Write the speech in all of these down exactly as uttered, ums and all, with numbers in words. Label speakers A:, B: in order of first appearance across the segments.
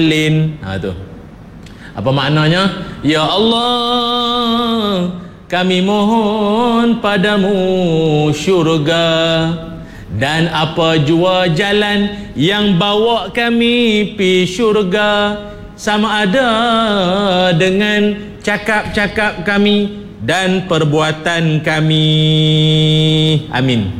A: lin. Ha tu. Apa maknanya? Ya Allah, kami mohon padamu syurga, dan apa jua jalan yang bawa kami pi syurga, sama ada dengan cakap-cakap kami dan perbuatan kami. Amin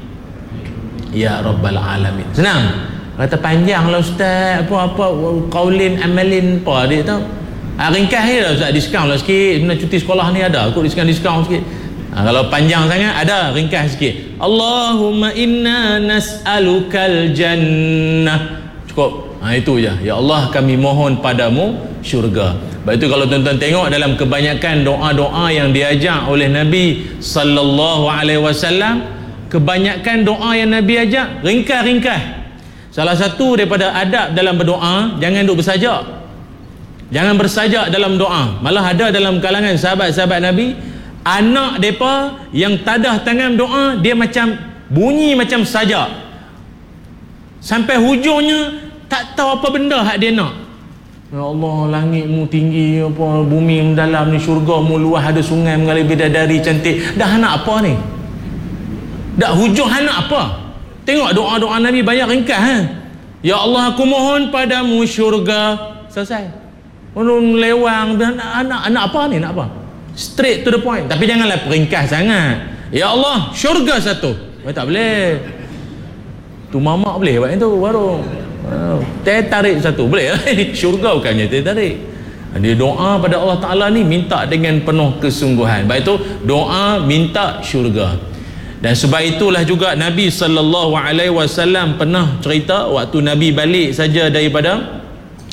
A: ya rabbal alamin. Senang. Kata panjang lah ustaz, apa-apa qaulin amalin apa dia tahu. Ha, ringkas je lah ustaz, diskaun lah sikit. Sebenarnya cuti sekolah ni ada aku diskaun-diskaun sikit. Ha, kalau panjang sangat ada ringkas sikit. Allahumma inna nas'alukal jannah. Cukup. Ha, itu je. Ya Allah, kami mohon padamu syurga. Sebab itu kalau tuan-tuan tengok dalam kebanyakan doa-doa yang diajak oleh Nabi sallallahu alaihi wasallam, kebanyakan doa yang Nabi ajak ringkas-ringkas. Salah satu daripada adab dalam berdoa, jangan duduk bersajak. Jangan bersajak dalam doa. Malah ada dalam kalangan sahabat-sahabat Nabi, anak mereka yang tadah tangan doa, dia macam bunyi macam sajak. Sampai hujungnya tak tahu apa benda hak dia nak. Ya Allah, langitmu tinggi, apa bumi mendalam ni, syurgamu luas, ada sungai mengalir bidadari cantik. Dah nak apa ni? Dah hujung nak apa? Tengok doa-doa Nabi banyak ringkas. Ha? Ya Allah, aku mohon padamu syurga. Selesai. Orang lewang, nak, nak, nak apa ni? Nak apa? Straight to the point. Tapi janganlah ringkas sangat. Ya Allah, syurga satu. Oh, tak boleh. Tu mamak boleh buat itu baru. Oh, teh tarik satu boleh. Syurga bukannya teh tarik. Dia doa pada Allah Ta'ala ni minta dengan penuh kesungguhan. Baik itu doa minta syurga. Dan sebab itulah juga Nabi sallallahu alaihi wasallam pernah cerita waktu Nabi balik saja daripada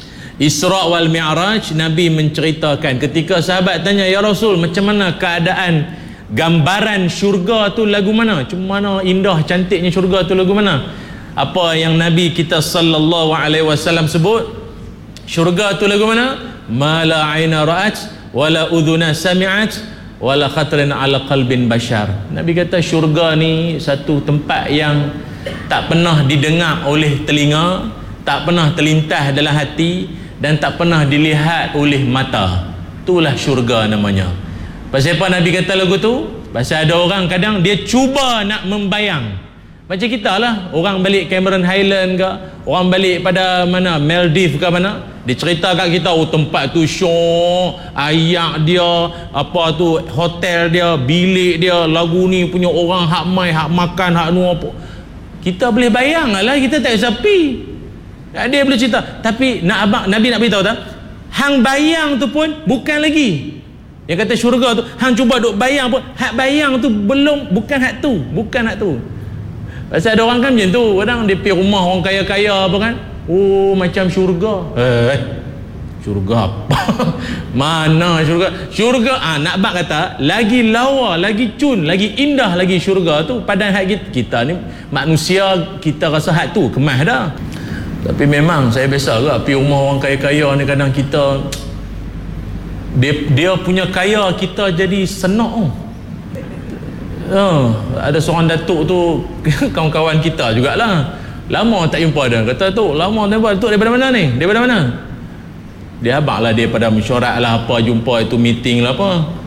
A: Isra wal Mi'raj, Nabi menceritakan ketika sahabat tanya, ya Rasul, macam mana keadaan gambaran syurga tu lagu mana? Macam mana indah cantiknya syurga tu lagu mana? Apa yang Nabi kita sallallahu alaihi wasallam sebut? Syurga tu lagu mana? Ma la aina ra'at wala udhuna sami'at wala khatrin ala qalbin bashar. Nabi kata syurga ni satu tempat yang tak pernah didengar oleh telinga, tak pernah terlintas dalam hati, dan tak pernah dilihat oleh mata. Itulah syurga namanya. Pasal apa Nabi kata lagu tu? Pasal ada orang kadang dia cuba nak membayang. Macam kita lah, orang balik Cameron Highland ke, orang balik pada mana Maldives ke mana, dia cerita kat kita, oh tempat tu syok, ayak dia, apa tu hotel dia, bilik dia, lagu ni punya orang hak mai, hak makan, hak nu apa. Kita boleh bayang lah, kita tak sepi. Dia boleh cerita. Tapi nak abang Nabi nak beritahu tak, hang bayang tu pun bukan lagi. Dia kata syurga tu, hang cuba duk bayang pun, hak bayang tu belum, bukan hak tu, bukan hak tu. Pasal ada orang kan macam tu, kadang dia pergi rumah orang kaya-kaya apa kan, oh macam syurga. Eh, syurga apa? Mana syurga? Syurga, ah, nak bak kata lagi lawa, lagi cun, lagi indah lagi syurga tu. Padahal hak kita, kita ni manusia, kita rasa hak tu kemas dah. Tapi memang saya biasa ke pergi rumah orang kaya-kaya ni, kadang kita dia, dia punya kaya kita jadi senok. Oh. Oh, ada seorang datuk tu kawan-kawan kita jugalah, lama tak jumpa dia. Kata tu, lama tak jumpa datuk, daripada mana ni? Daripada mana? Dia abang lah, daripada mesyuarat lah apa, jumpa itu meeting lah apa.